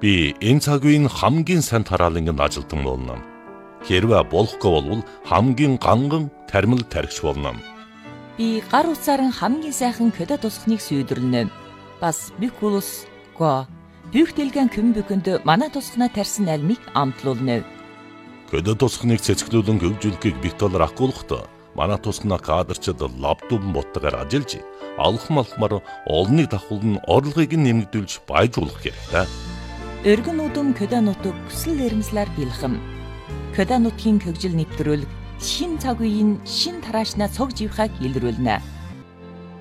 Би энэ цаг үеийн хамгийн сайн тараалангийн ажилтан болно. Хэрвээ болохгүй бол хамгийн ганган тармил тархич болно. Би гар утсаар хамгийн сайхан көдө тусахныг сүйдрлэнэ. Бас бикулус го бүхтэлгэн көмбөкөнд манай тусахна тарьсан альмыг амтлуулна. Көдө тусахныг цэцгэлүүлэн хөгжүүлэхийг битолор ахгуулахдаа манай тусахна кадрчид лаптоп ботгоор ажиллаж алхмалмар олныг давхулн орлогыг нэмэгдүүлж баяжуулах хэрэгтэй. Өргөн үдэм көдө нутаг хүсэл эрмслэр бэлхэм. Көдө нутгийн хөгжил нэвтрүүлэг шин цаг үеийн шин тараашнаа цог живхаг илрүүлнэ.